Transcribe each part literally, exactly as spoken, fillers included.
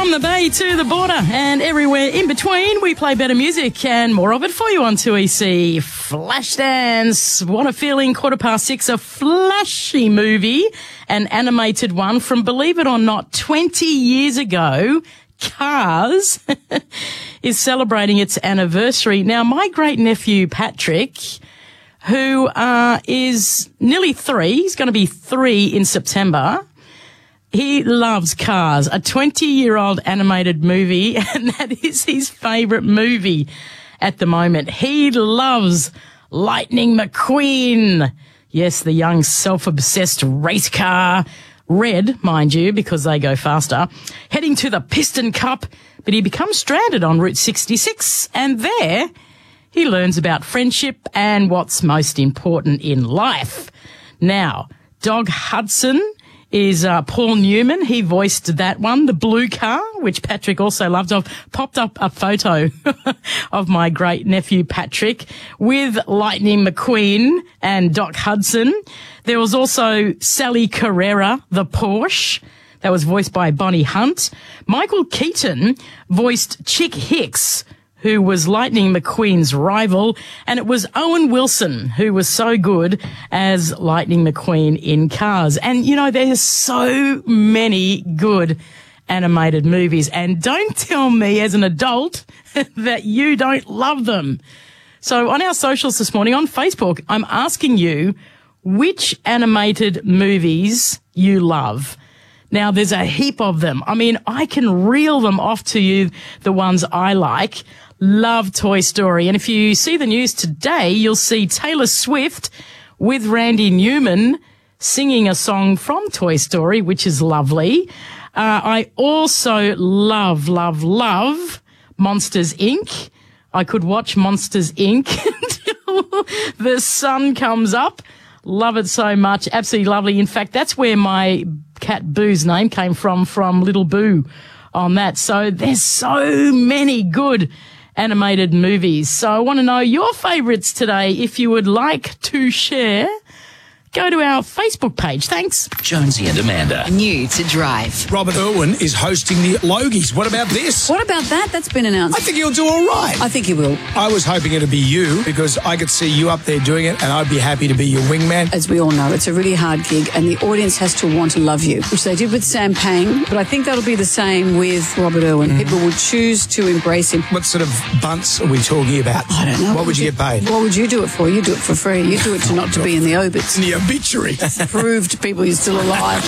From the bay to the border and everywhere in between, we play better music and more of it for you on two E C. Flashdance, what a feeling, quarter past six, a flashy movie, an animated one from, believe it or not, twenty years ago. Cars is celebrating its anniversary. Now, my great-nephew Patrick, who uh, is nearly three, he's going to be three in September, he loves Cars, a twenty-year-old animated movie, and that is his favourite movie at the moment. He loves Lightning McQueen. Yes, the young self-obsessed race car. Red, mind you, because they go faster. Heading to the Piston Cup, but he becomes stranded on Route sixty-six, and there he learns about friendship and what's most important in life. Now, Dog Hudson is uh, Paul Newman. He voiced that one, the blue car, which Patrick also loved. I've popped up a photo of my great-nephew Patrick with Lightning McQueen and Doc Hudson. There was also Sally Carrera, the Porsche. That was voiced by Bonnie Hunt. Michael Keaton voiced Chick Hicks, who was Lightning McQueen's rival, and it was Owen Wilson who was so good as Lightning McQueen in Cars. And, you know, there's so many good animated movies, and don't tell me as an adult that you don't love them. So on our socials this morning, on Facebook, I'm asking you which animated movies you love. Now, there's a heap of them. I mean, I can reel them off to you, the ones I like. Love Toy Story. And if you see the news today, you'll see Taylor Swift with Randy Newman singing a song from Toy Story, which is lovely. Uh, I also love, love, love Monsters, Incorporated. I could watch Monsters, Incorporated until the sun comes up. Love it so much. Absolutely lovely. In fact, that's where my cat Boo's name came from, from Little Boo on that. So there's so many good animated movies. So I want to know your favourites today. If you would like to share, go to our Facebook page. Thanks. Jonesy and Amanda. New to drive. Robert Irwin is hosting the Logies. What about this? What about that? That's been announced. I think he'll do all right. I think he will. I was hoping it'd be you because I could see you up there doing it and I'd be happy to be your wingman. As we all know, it's a really hard gig and the audience has to want to love you, which they did with Sam Pang, but I think that'll be the same with Robert Irwin. Mm. People will choose to embrace him. What sort of bunts are we talking about? I don't know. What would you get paid? What would you do it for? You do it for free. You do it to not to be in the obits. In the obituary. Prove to people you're still alive.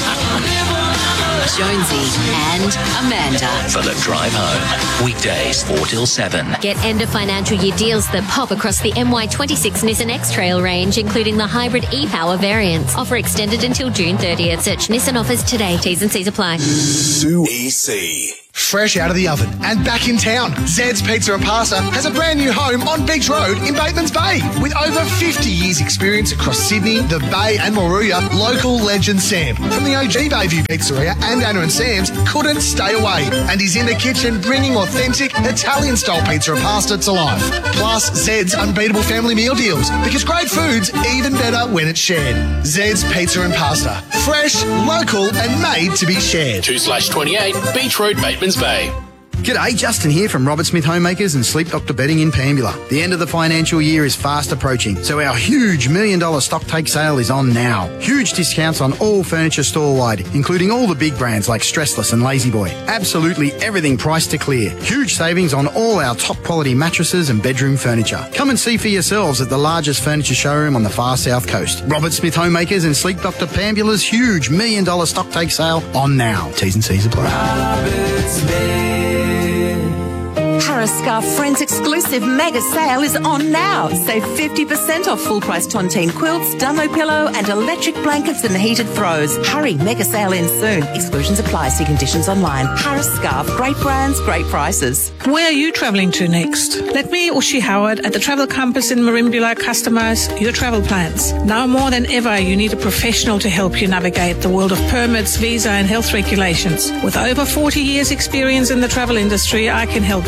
Jonesy and Amanda. For the drive home. Weekdays four till seven. Get end of financial year deals that pop across the M Y twenty-six Nissan X-Trail range, including the hybrid e-power variants. Offer extended until June thirtieth. Search Nissan offers today. T's and C's apply. two E C. Fresh out of the oven and back in town, Zed's Pizza and Pasta has a brand new home on Beach Road in Bateman's Bay. With over fifty years experience across Sydney, the Bay and Moruya, local legend Sam from the O G Bayview Pizzeria and Anna and Sam's couldn't stay away and he's in the kitchen bringing authentic Italian-style pizza and pasta to life. Plus, Zed's unbeatable family meal deals because great food's even better when it's shared. Zed's Pizza and Pasta. Fresh, local and made to be shared. two slash twenty-eight Beach Road, Bateman's Bay. G'day, Justin here from Robert Smith Homemakers and Sleep Doctor Bedding in Pambula. The end of the financial year is fast approaching, so our huge million dollar stock take sale is on now. Huge discounts on all furniture store-wide, including all the big brands like Stressless and Lazy Boy. Absolutely everything priced to clear. Huge savings on all our top quality mattresses and bedroom furniture. Come and see for yourselves at the largest furniture showroom on the far south coast. Robert Smith Homemakers and Sleep Doctor Pambula's huge million dollar stock take sale on now. T's and C's apply. Robert Smith. Harris-Scarfe Friends exclusive mega sale is on now. Save fifty percent off full price tontine quilts, Dumbo pillow and electric blankets and heated throws. Hurry, mega sale ends soon. Exclusions apply. See conditions online. Harris-Scarfe, great brands, great prices. Where are you travelling to next? Let me, Ushi Howard, at the Travel Compass in Marimbula customise your travel plans. Now more than ever, you need a professional to help you navigate the world of permits, visa and health regulations. With over forty years experience in the travel industry, I can help you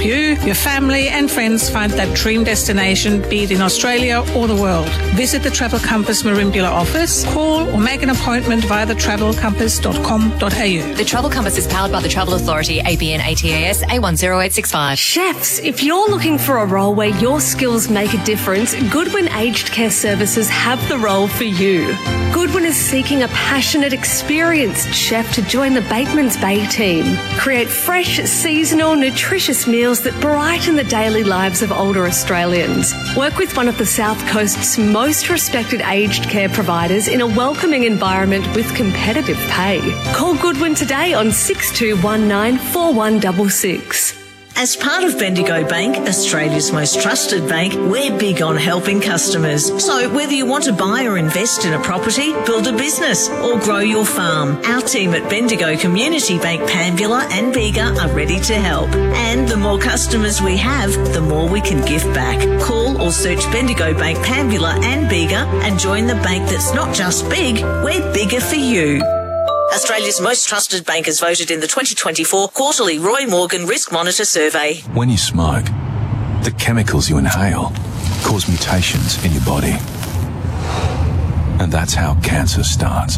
your family and friends find that dream destination, be it in Australia or the world. Visit the Travel Compass Merimbula office, call or make an appointment via the travel compass dot com dot a u. The Travel Compass is powered by the Travel Authority, A B N A T A S A one zero eight six five. Chefs, if you're looking for a role where your skills make a difference, Goodwin Aged Care Services have the role for you. Goodwin is seeking a passionate, experienced chef to join the Bateman's Bay team. Create fresh, seasonal, nutritious meals that brighten the daily lives of older Australians. Work with one of the South Coast's most respected aged care providers in a welcoming environment with competitive pay. Call Goodwin today on six two one nine four one six six. As part of Bendigo Bank, Australia's most trusted bank, we're big on helping customers. So whether you want to buy or invest in a property, build a business or grow your farm, our team at Bendigo Community Bank Pambula and Bega are ready to help. And the more customers we have, the more we can give back. Call or search Bendigo Bank Pambula and Bega and join the bank that's not just big, we're bigger for you. Australia's most trusted bank is voted in the twenty twenty-four quarterly Roy Morgan Risk Monitor Survey. When you smoke, the chemicals you inhale cause mutations in your body. And that's how cancer starts.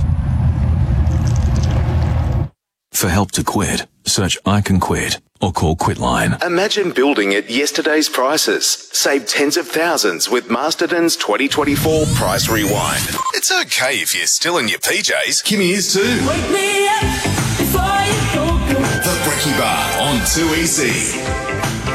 For help to quit, search I Can Quit or call Quitline. Imagine building at yesterday's prices. Save tens of thousands with Masterton's twenty twenty-four Price Rewind. It's okay if you're still in your P Js. Kimmy is too. Wake me up before you go. The Brekkie Bar on two E C.